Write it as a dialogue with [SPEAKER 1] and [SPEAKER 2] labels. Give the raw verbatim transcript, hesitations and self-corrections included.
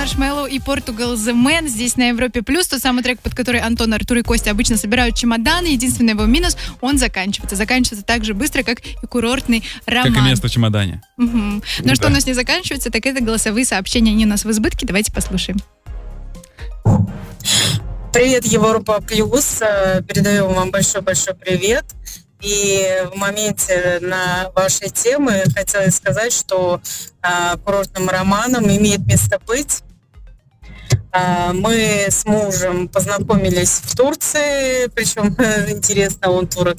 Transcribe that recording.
[SPEAKER 1] Marshmello и Portugal The Man здесь на Европе Плюс. Тот самый трек, под который Антон, Артур и Костя обычно собирают чемоданы. Единственный его минус — он заканчивается. Заканчивается так же быстро, как и курортный роман.
[SPEAKER 2] Как и место в чемодане.
[SPEAKER 1] Угу. Но
[SPEAKER 2] Да.
[SPEAKER 1] что у нас не заканчивается, так это голосовые сообщения. Они у нас в избытке. Давайте послушаем.
[SPEAKER 3] Привет, Европа Плюс. Передаю вам большой-большой привет. И в моменте на вашей темы хотелось сказать, что а, курортным романом имеет место быть. А, мы с мужем познакомились в Турции, причем интересно, он турок